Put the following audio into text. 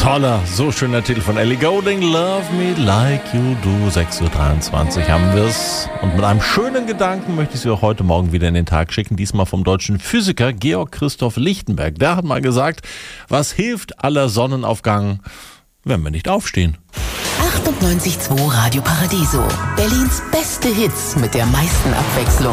Toller, so schöner Titel von Ellie Goulding, Love Me Like You Do. 6:23 Uhr haben wir es. Und mit einem schönen Gedanken möchte ich Sie auch heute Morgen wieder in den Tag schicken. Diesmal vom deutschen Physiker Georg Christoph Lichtenberg. Der hat mal gesagt, was hilft aller Sonnenaufgang, wenn wir nicht aufstehen? 98.2 Radio Paradiso. Berlins beste Hits mit der meisten Abwechslung.